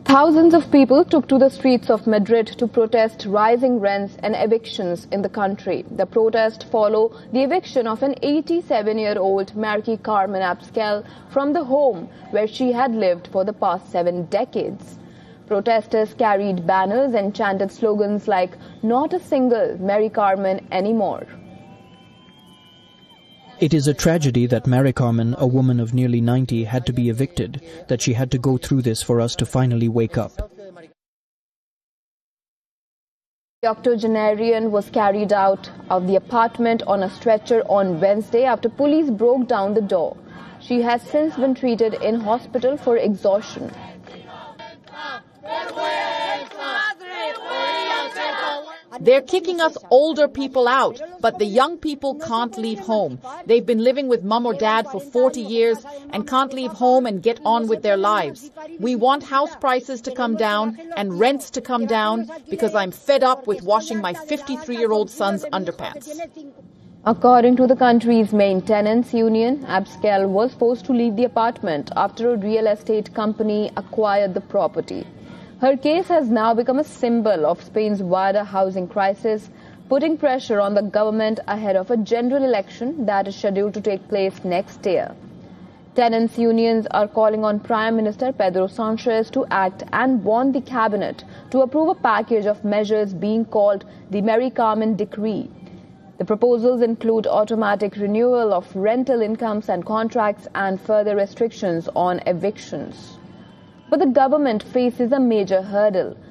Thousands of people took to the streets of Madrid to protest rising rents and evictions in the country. The protest followed the eviction of an 87-year-old Mari Carmen Abascal from the home where she had lived for the past 7 decades. Protesters carried banners and chanted slogans like "Not a single Mari Carmen anymore." It is a tragedy that Mari Carmen, a woman of nearly 90, had to be evicted, that she had to go through this for us to finally wake up. The octogenarian was carried out of the apartment on a stretcher on Wednesday after police broke down the door. She has since been treated in hospital for exhaustion. They're kicking us older people out, but the young people can't leave home. They've been living with mum or dad for 40 years and can't leave home and get on with their lives. We want house prices to come down and rents to come down because I'm fed up with washing my 53-year-old son's underpants. According to the country's main tenants union, Abascal was forced to leave the apartment after a real estate company acquired the property. Her case has now become a symbol of Spain's wider housing crisis, putting pressure on the government ahead of a general election that is scheduled to take place next year. Tenants' unions are calling on Prime Minister Pedro Sanchez to act and want the cabinet to approve a package of measures being called the Mari Carmen Decree. The proposals include automatic renewal of rental incomes and contracts and further restrictions on evictions. But the government faces a major hurdle.